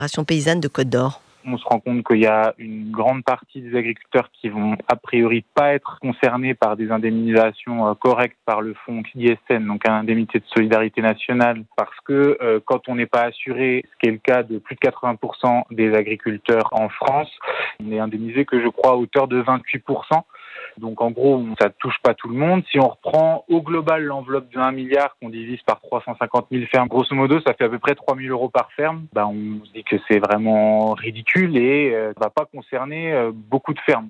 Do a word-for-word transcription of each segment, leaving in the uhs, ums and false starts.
Fédération paysanne de Côte d'Or. On se rend compte qu'il y a une grande partie des agriculteurs qui vont a priori pas être concernés par des indemnisations correctes par le fonds I S N, donc un indemnité de solidarité nationale, parce que euh, quand on n'est pas assuré, ce qui est le cas de plus de quatre-vingts pour cent des agriculteurs en France, on est indemnisé que je crois à hauteur de vingt-huit pour cent. Donc en gros, ça ne touche pas tout le monde. Si on reprend au global l'enveloppe de un milliard qu'on divise par trois cent cinquante mille fermes, grosso modo, ça fait à peu près trois mille euros par ferme. Bah, on se dit que c'est vraiment ridicule et euh, ça ne va pas concerner euh, beaucoup de fermes.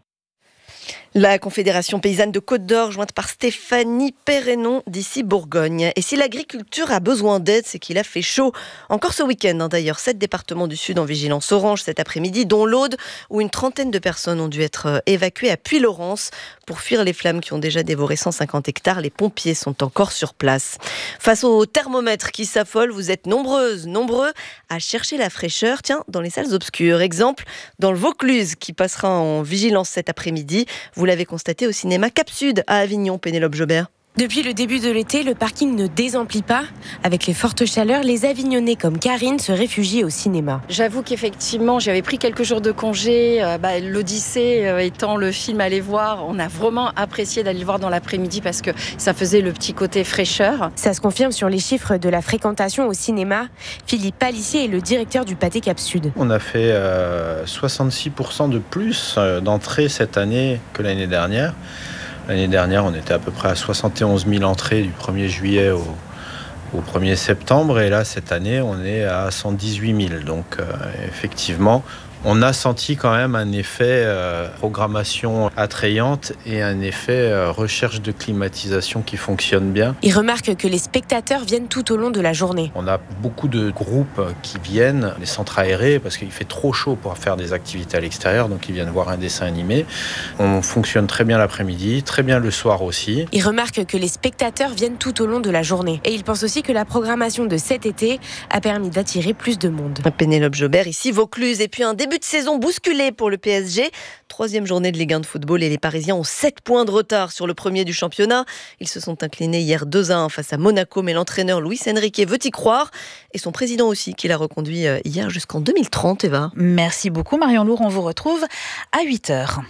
La Confédération paysanne de Côte d'Or, jointe par Stéphanie Perrennon d'ici Bourgogne. Et si l'agriculture a besoin d'aide, c'est qu'il a fait chaud. Encore ce week-end, hein, d'ailleurs, sept départements du Sud en vigilance orange cet après-midi, dont l'Aude, où une trentaine de personnes ont dû être évacuées à Puylaurens pour fuir les flammes qui ont déjà dévoré cent cinquante hectares. Les pompiers sont encore sur place. Face au thermomètre qui s'affole, vous êtes nombreuses, nombreux à chercher la fraîcheur, tiens, dans les salles obscures. Exemple, dans le Vaucluse, qui passera en vigilance cet après-midi. Vous l'avez constaté au cinéma Cap Sud à Avignon, Pénélope Jobert. Depuis le début de l'été, le parking ne désemplit pas. Avec les fortes chaleurs, les Avignonnais comme Karine se réfugient au cinéma. J'avoue qu'effectivement, j'avais pris quelques jours de congé. Euh, bah, L'Odyssée euh, étant le film à aller voir, on a vraiment apprécié d'aller le voir dans l'après-midi parce que ça faisait le petit côté fraîcheur. Ça se confirme sur les chiffres de la fréquentation au cinéma. Philippe Palissier est le directeur du Pâté Cap Sud. On a fait euh, soixante-six pour cent de plus d'entrées cette année que l'année dernière. L'année dernière, on était à peu près à soixante et onze mille entrées du premier juillet au, au premier septembre. Et là, cette année, on est à cent dix-huit mille. Donc, euh, effectivement, on a senti quand même un effet euh, programmation attrayante et un effet euh, recherche de climatisation qui fonctionne bien. Il remarque que les spectateurs viennent tout au long de la journée. On a beaucoup de groupes qui viennent, les centres aérés, parce qu'il fait trop chaud pour faire des activités à l'extérieur, donc ils viennent voir un dessin animé. On fonctionne très bien l'après-midi, très bien le soir aussi. Il remarque que les spectateurs viennent tout au long de la journée. Et il pense aussi que la programmation de cet été a permis d'attirer plus de monde. Pénélope Jobert, ici Vaucluse. Et puis un début de saison bousculé pour le P S G. Troisième journée de Ligue un de football et les Parisiens ont sept points de retard sur le premier du championnat. Ils se sont inclinés hier deux à un face à Monaco, mais l'entraîneur Luis Enrique veut y croire. Et son président aussi, qui l'a reconduit hier jusqu'en deux mille trente, Eva. Merci beaucoup Marion Lourd, on vous retrouve à huit heures.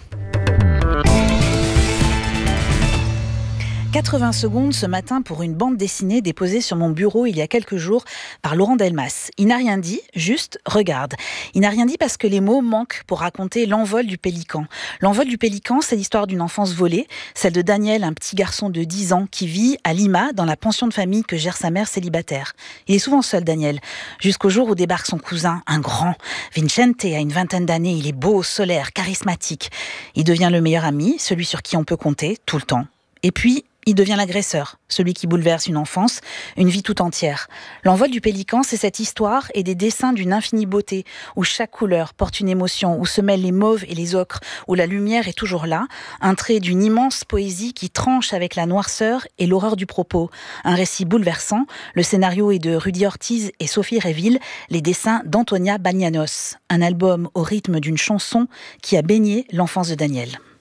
quatre-vingts secondes ce matin pour une bande dessinée déposée sur mon bureau il y a quelques jours par Laurent Delmas. Il n'a rien dit, juste regarde. Il n'a rien dit parce que les mots manquent pour raconter l'envol du pélican. L'envol du pélican, c'est l'histoire d'une enfance volée, celle de Daniel, un petit garçon de dix ans qui vit à Lima, dans la pension de famille que gère sa mère célibataire. Il est souvent seul, Daniel, jusqu'au jour où débarque son cousin, un grand. Vincente a une vingtaine d'années, il est beau, solaire, charismatique. Il devient le meilleur ami, celui sur qui on peut compter, tout le temps. Et puis, il devient l'agresseur, celui qui bouleverse une enfance, une vie tout entière. L'envol du pélican, c'est cette histoire et des dessins d'une infinie beauté, où chaque couleur porte une émotion, où se mêlent les mauves et les ocres, où la lumière est toujours là, un trait d'une immense poésie qui tranche avec la noirceur et l'horreur du propos. Un récit bouleversant, le scénario est de Rudy Ortiz et Sophie Réville, les dessins d'Antonia Bagnanos. Un album au rythme d'une chanson qui a baigné l'enfance de Daniel.